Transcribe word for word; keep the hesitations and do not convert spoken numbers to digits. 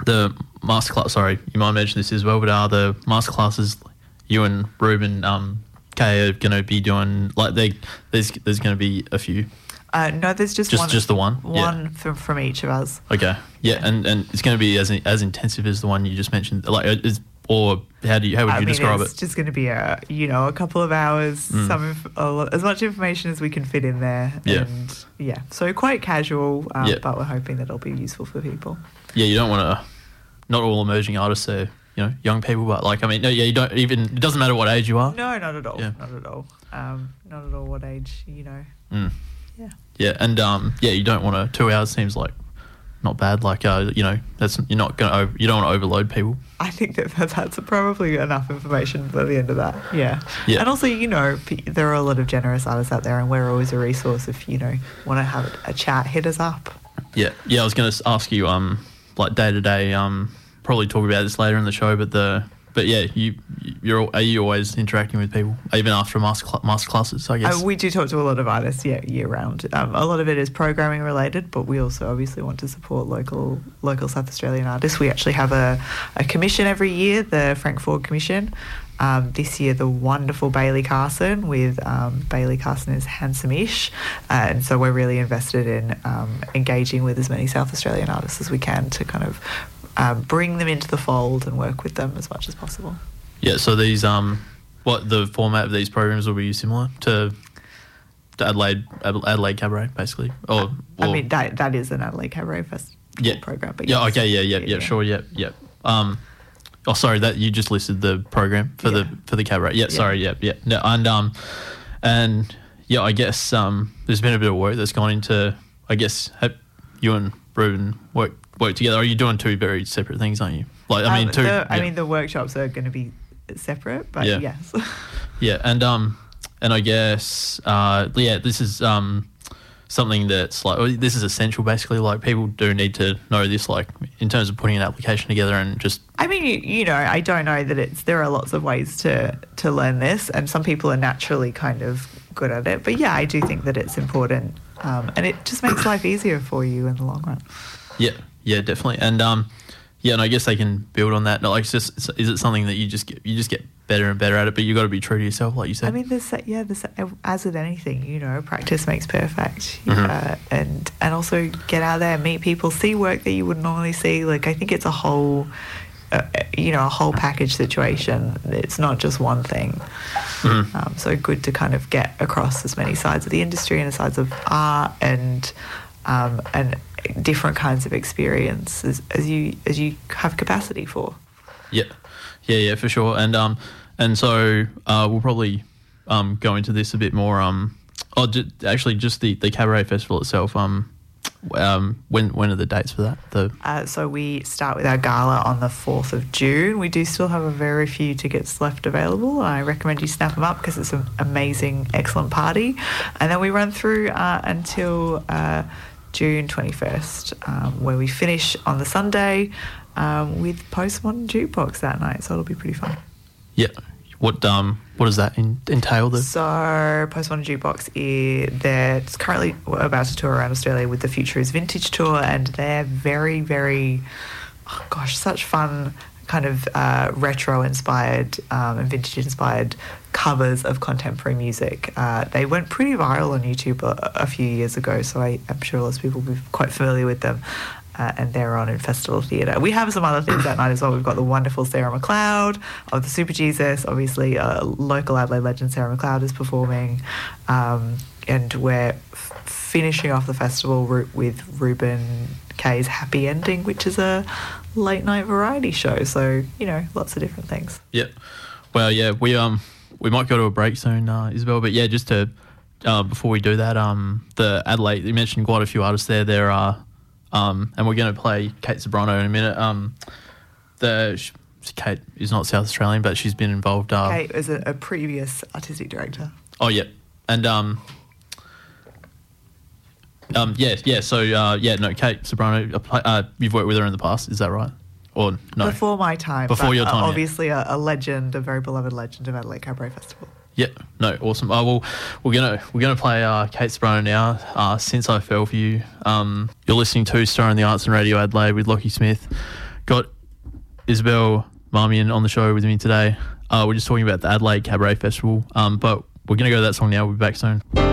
the masterclass. Sorry, you might mention this as well, but uh, the masterclasses you and Ruben um, Kay are going to be doing, like they there's there's going to be a few. Uh, no, there's just, just one. Just the one? One yeah. from, from each of us. Okay. Yeah, and, and it's going to be as as intensive as the one you just mentioned. Like, is, or how do you how would I you mean, describe it's it? It's just going to be a you know a couple of hours, Mm. some of, a lot, as much information as we can fit in there. Yeah. And yeah, so quite casual, um, yeah. but we're hoping that it'll be useful for people. Yeah, you don't want to. Not all emerging artists are you know young people, but like I mean, no, yeah, you don't even. It doesn't matter what age you are. No, not at all. Yeah. Not at all. Um, not at all. What age you know? Mm. Yeah. Yeah, and um, yeah, you don't want to. Two hours seems like not bad. Like uh, you know, that's you're not gonna. You don't want to overload people. I think that that's, that's probably enough information by the end of that. Yeah. Yeah. And also, you know, there are a lot of generous artists out there, and we're always a resource. If you know want to have a chat, hit us up. Yeah, yeah. I was going to ask you, um, like day to day, um, probably talk about this later in the show, but the. But yeah, you you're are you always interacting with people even after master cl- master classes? I guess uh, we do talk to a lot of artists, yeah, year round. Um, a lot of it is programming related, but we also obviously want to support local local South Australian artists. We actually have a, a commission every year, the Frank Ford Commission. Um, this year, the wonderful Bailey Carson with um, Bailey Carson is Handsome-ish, uh, and so we're really invested in um, engaging with as many South Australian artists as we can to kind of. Um, bring them into the fold and work with them as much as possible. Yeah, so these, um, what the format of these programs will be similar to, to Adelaide Adelaide Cabaret, basically? Or, or I mean, that that is an Adelaide Cabaret Festival yeah. program. But yeah, yes. okay, yeah, yeah, yeah, yeah, sure, yeah, yeah. Um, oh, sorry, that you just listed the program for yeah. the for the Cabaret. Yeah, yeah. sorry, yeah, yeah. No, and um, and yeah, I guess um, there's been a bit of work that's gone into. I guess have you and Ruben work. work together. Are you doing two very separate things, aren't you? Like, I mean, um, two. The, yeah. I mean, the workshops are going to be separate, but yeah. yes. yeah, and um, and I guess uh, yeah, this is um, something that's like this is essential. Basically, like people do need to know this, like in terms of putting an application together and just. I mean, you, you know, I don't know that it's. There are lots of ways to to learn this, and some people are naturally kind of good at it. But yeah, I do think that it's important, um, and it just makes life easier for you in the long run. Yeah. Yeah, definitely, and um, yeah, and I guess they can build on that. No, like, it's just, it's, is it something that you just get, you just get better and better at it, but you got to be true to yourself, like you said. I mean, there's yeah, there's as with anything, you know, practice makes perfect, Mm-hmm. uh, and and also get out there, meet people, see work that you wouldn't normally see. Like I think it's a whole, uh, you know, a whole package situation. It's not just one thing. Mm-hmm. Um, so good to kind of get across as many sides of the industry and the sides of art and um, and. different kinds of experiences as you as you have capacity for. Yeah, yeah, yeah, for sure. And um, and so uh, we'll probably um go into this a bit more. Um, oh, j- actually, just the, the Cabaret Festival itself. Um, um, when when are the dates for that? The uh, so we start with our gala on the fourth of June. We do still have a very few tickets left available. I recommend you snap them up because it's an amazing, excellent party. And then we run through uh, until. Uh, June twenty-first, um, where we finish on the Sunday um, with Postmodern Jukebox that night, so it'll be pretty fun. Yeah. What um what does that in, entail? The So Postmodern Jukebox is they're currently about to tour around Australia with the Future is Vintage tour, and they're very, very, oh gosh, such fun kind of uh, retro-inspired um, and vintage-inspired covers of contemporary music. Uh, they went pretty viral on YouTube a, a few years ago, so I, I'm sure lots of people will be quite familiar with them. Uh, and they're on in Festival Theatre. We have some other things that night as well. We've got the wonderful Sarah McLeod of the Super Jesus. Obviously, uh, local Adelaide legend Sarah McLeod is performing. Um, and we're f- finishing off the festival ru- with Ruben Kay's Happy Ending, which is a late night variety show. So, you know, lots of different things. Yeah. Well, yeah, we um we might go to a break soon, uh, Isabel. But yeah, just to uh, before we do that, um, the Adelaide, you mentioned quite a few artists there. There are, um, and we're going to play Kate Sobrano in a minute. Um, the Kate is not South Australian, but she's been involved. Uh, Kate is a, a previous artistic director. Oh yeah, and um. Um, yeah, yeah, so, uh, yeah, no, Kate Sobrano, uh, you've worked with her in the past, is that right? Or no? Before my time. Before but, your time, uh, yeah. Obviously a, a legend, a very beloved legend of Adelaide Cabaret Festival. Yeah, no, awesome. Uh, well, we're gonna we're gonna play uh, Kate Sobrano now. Uh, Since I Fell for You. Um, you're listening to Star in the Arts and Radio Adelaide with Lockie Smith, got Isabel Marmion on the show with me today. Uh, we're just talking about the Adelaide Cabaret Festival, um, but we're going to go to that song now. We'll be back soon.